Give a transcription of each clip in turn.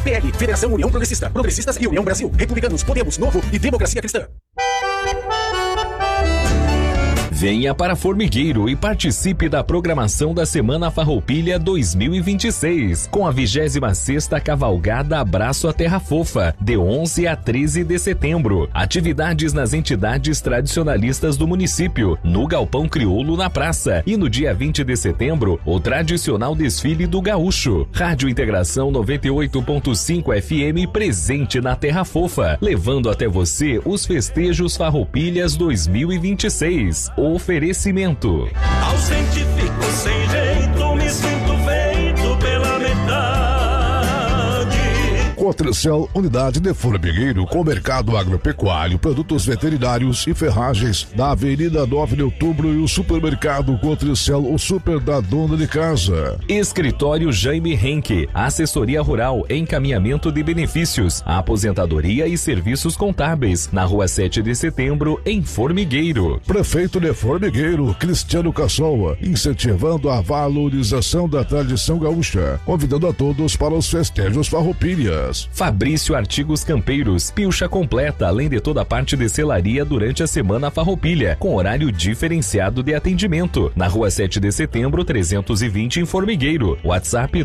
PL, Federação União Progressista, Progressistas e União Brasil, Republicanos, Podemos, Novo e Democracia Cristã. Venha para Formigueiro e participe da programação da Semana Farroupilha 2026, com a 26ª Cavalgada Abraço à Terra Fofa, de 11 a 13 de setembro. Atividades nas entidades tradicionalistas do município, no Galpão Crioulo na Praça. E no dia 20 de setembro, o tradicional desfile do Gaúcho. Rádio Integração 98.5 FM presente na Terra Fofa, levando até você os festejos Farroupilhas 2026. Oferecimento. Ausente fico sem jeito, me sinto feito pela metade. Cotricel, unidade de Formigueiro, com mercado agropecuário, produtos veterinários e ferragens, na Avenida 9 de Outubro, e o supermercado Cotricel, o super da dona de casa. Escritório Jaime Henke, assessoria rural, encaminhamento de benefícios, aposentadoria e serviços contábeis, na Rua 7 de Setembro, em Formigueiro. Prefeito de Formigueiro, Cristiano Cassola, incentivando a valorização da tradição gaúcha, convidando a todos para os festejos farroupilhas. Fabrício Artigos Campeiros, pilcha completa, além de toda a parte de selaria durante a Semana Farroupilha, com horário diferenciado de atendimento, na Rua 7 de Setembro, 320, em Formigueiro. WhatsApp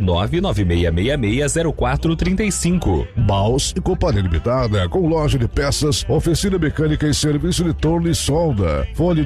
996660435. Baus e Companhia Limitada, com loja de peças, oficina mecânica e serviço de torno e solda. Fone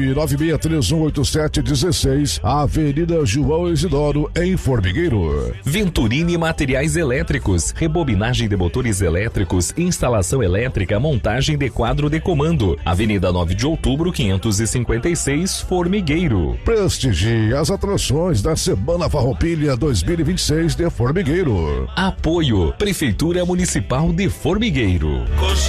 996318716, Avenida João Isidoro, em Formigueiro. Venturini Materiais Elétricos, rebobinagem de motores elétricos, instalação elétrica, montagem de quadro de comando. Avenida 9 de Outubro, 556, Formigueiro. Prestigie as atrações da Semana Farroupilha 2026 de Formigueiro. Apoio Prefeitura Municipal de Formigueiro.